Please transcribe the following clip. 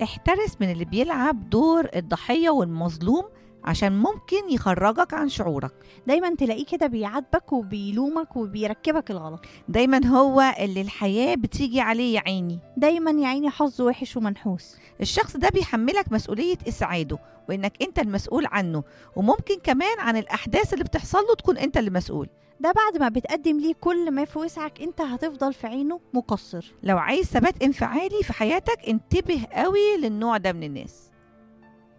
احترس من اللي بيلعب دور الضحية والمظلوم، عشان ممكن يخرجك عن شعورك. دايما تلاقيه كده بيعاتبك وبيلومك وبيركبك الغلط. دايما هو اللي الحياة بتيجي عليه يا عيني. دايما يا عيني حظه وحش ومنحوس. الشخص ده بيحملك مسؤولية إسعاده، وإنك أنت المسؤول عنه، وممكن كمان عن الأحداث اللي بتحصل له تكون أنت اللي مسؤول. ده بعد ما بتقدم ليه كل ما في وسعك، انت هتفضل في عينه مقصر. لو عايز ثبات انفعالي في حياتك، انتبه قوي للنوع ده من الناس.